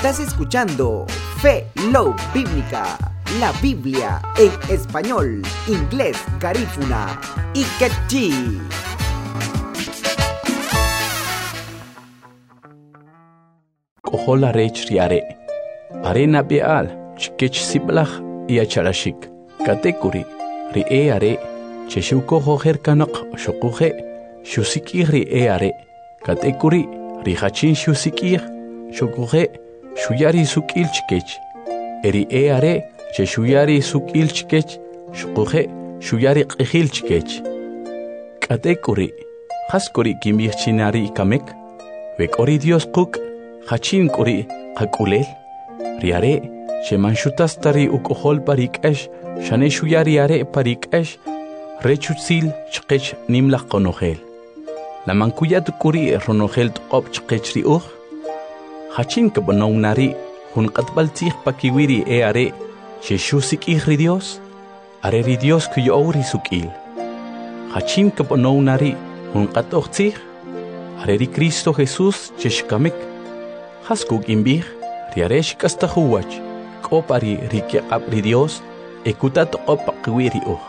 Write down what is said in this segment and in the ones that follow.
Estás escuchando Fe Love Bíblica, la Biblia en español, inglés, garífuna y quechí. Kohol arech riare. Arena beal, chikech siblach iacharashik. Katekuri, rie are, cheshuko hoher kanak, shokuhe, shusiki rie are. Katekuri, rihachin shusikir, shokuhe, shuyari sukil chikech. Eri are, cheshuyari sukil chikech, shokuhe, shuyari qihil chikech. Katekuri, haskuri kimichinari kamek, vekori Dios kuk, hachin kuri, hakulel. Riare, shemanshutas tari ukohol parikesh, shane shuyari are parikesh, rechutsil chkech nimlach konohel. La mankuyat kuri ronogel tqop chkech riuch. Hachin kabonong nari, hun katbaltich pakiwiri are, sheshusik ihri Dios, are ri Dios kuyo ori sukil. Hachin kabonong nari, hun katochtich, are ri Cristo Jesus cheshkamek. Haskuk imbich, riaresh kastahuwach, kopari rikiaqab ri Dios, ekutat opakwiri uch.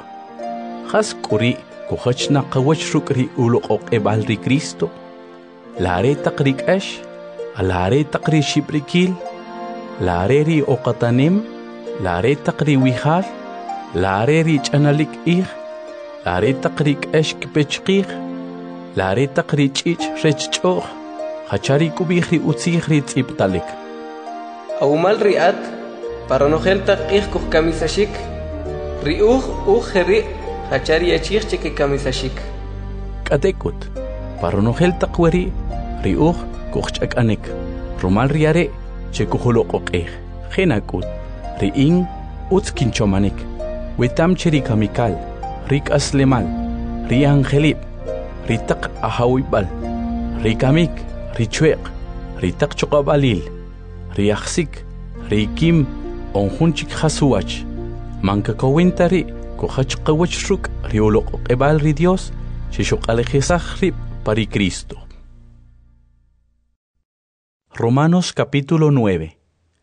Haskuri kuhachna kawach rukri uloqok ebal ri Cristo, laare takrik ash, alaare takri shibrikil, laare ri okatanim, laare takri wihal, laare ri chanalik ich, laare takrik ash kipechkich, laare takri chich rechchoch, hachari kubihri utzihri tziptalik. Aumal riat, para no gelta kuh kamisashik, riuj heri, hachari achich que kamisashik. Katekut, para no gelta kweri, riuj kuhchak anek, rumal riare, chekuholo kokeh, genakut, riing, utskinchomanek, wetam cheri kamikal, rik aslemal, riangelip, ritak ahawibal, rikamik, richuek, ritak chokabalil, riaxik, rikim, onjunchik hasuach, mankakawintari, kohachkawach ruk, riolok ebal ri Dios, shishok alejezach rip pari Cristo. Romanos capítulo 9.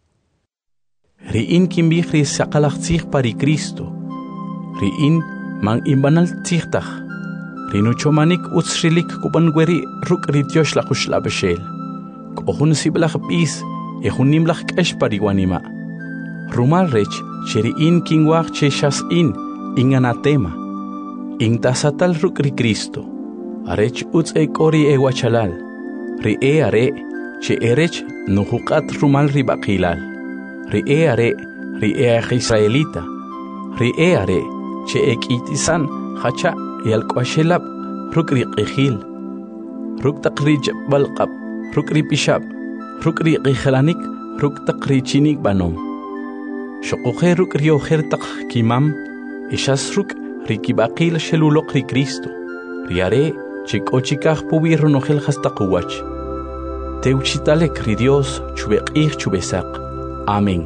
Riin kimbihri sakalachtzich pari Cristo, riin man imbanal tzichtach, rinuchomanik utsrilik kubangueri ruk ri Dios la kushlabeshel, kohun siblach bis, ehunimlach kesh pariwanima. Rumal rech, cheriin kingwach cheshas inganatema. Intasatal ruk ri Cristo. Arech utz ekori ewachalal. Ri are, che erech nuhukat rumal ri bakilal. Ri are, ri israelita. Ri are, che ekitisan hacha yalkwashelab ruk ri qihil. Ruk takrij balqab, ruk ri pishab. Rukri qihalanik, ruk takri chinik banom. Shokohe ruk rioher tak kimam, ishas ruk rikibakil shelulok ri Cristo. Riare, chikochikah pubir nohel hastakuwach. Teuchitalek ri Dios, chubekih chubesak. Amén.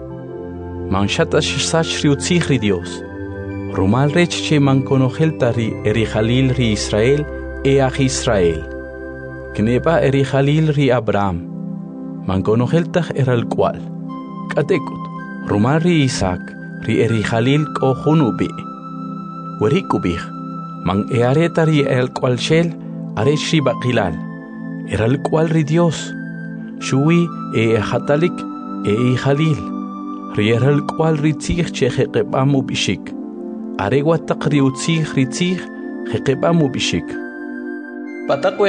Manchatas sach riutzich ri Dios. Rumal rech che mankonohel tari erijalil ri Israel, each Israel. Kneba erijalil ri Abraham. Mankonoheltach el cual. Katekut, rumari Isaac, ri erijalil kohunubi. Werikubih, man earetari el cual shel, areshi bakilal. El cual ri Dios. Shui hatalik ijalil. Ri el cual ri tzich che jekebamu bishik. Areguatak ri utzich ri tzich jekebamu bishik. Patakwe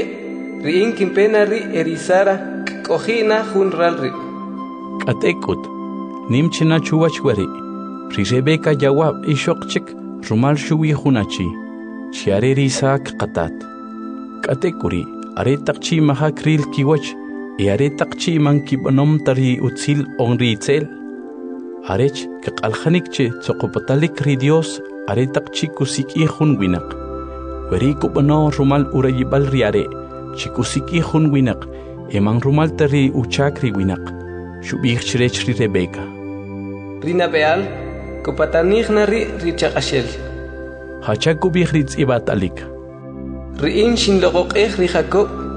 ri inkimpena ri erisara. Kohina hunralri. Katekut, nimchina chuwachwari. Rebeka jawab ishokchik, rumal shuwi hunachi. Chiare risak katat. Katekuri, aretakchi mahakril kiwach, aretakchi mankibanom tari utzil onritzel. Arech, kakalhanikche, tsokopatalik ri Dios, aretakchi kusiki hunwinak. Werikubano rumal urayibal riare, chikusiki hunwinak. Emang rumal tari uchakri winak, shubih chirechri Rebeka. Rina beal, kopatanihna ri chakashel. Hachakubih ritz ibatalik. Riin shin logok ri Jacob,